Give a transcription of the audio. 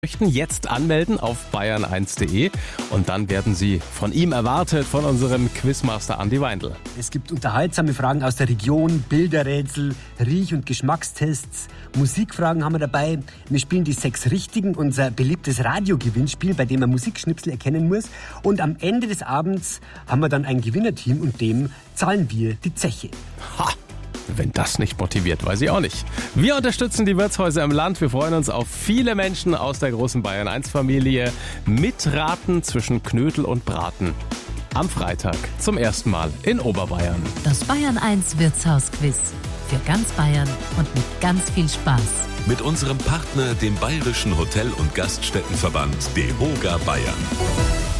Möchten jetzt anmelden auf bayern1.de und dann werden Sie von ihm erwartet, von unserem Quizmaster Andi Weindl. Es gibt unterhaltsame Fragen aus der Region, Bilderrätsel, Riech- und Geschmackstests, Musikfragen haben wir dabei. Wir spielen die 6 Richtigen, unser beliebtes Radiogewinnspiel, bei dem man Musikschnipsel erkennen muss. Und am Ende des Abends haben wir dann ein Gewinnerteam und dem zahlen wir die Zeche. Ha! Wenn das nicht motiviert, weiß ich auch nicht. Wir unterstützen die Wirtshäuser im Land. Wir freuen uns auf viele Menschen aus der großen Bayern-1-Familie. Mitraten zwischen Knödel und Braten. Am Freitag zum ersten Mal in Oberbayern. Das Bayern-1 Wirtshausquiz. Für ganz Bayern und mit ganz viel Spaß. Mit unserem Partner, dem Bayerischen Hotel- und Gaststättenverband DEHOGA Bayern.